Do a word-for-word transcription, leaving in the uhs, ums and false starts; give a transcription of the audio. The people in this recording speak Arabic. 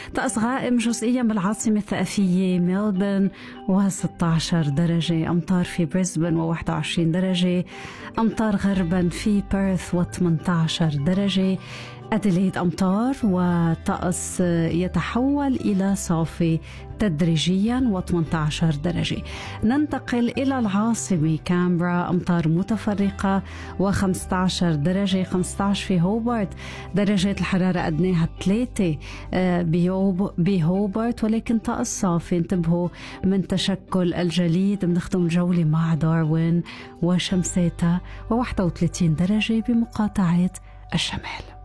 طقس غائم جزئيا بالعاصمة الثقافية ملبورن وستة عشر درجة، أمطار في بريسبن وواحد وعشرين درجة، أمطار غربا في بيرث وثمانية عشر درجة، أديليد أمطار وطقس يتحول إلى صافي تدريجيا وثمانية عشر درجة. ننتقل إلى العاصمة كامبرا، أمطار متفرقة وخمسة عشر درجة، خمسة عشر في هوبارت، درجة الحرارة أدناها ثلاثة بهوبارت ولكن طقس صافي. انتبهوا من تشكل الجليد. بنختم الجولة مع داروين وشمساتها وواحد وثلاثين درجة بمقاطعة الشمال.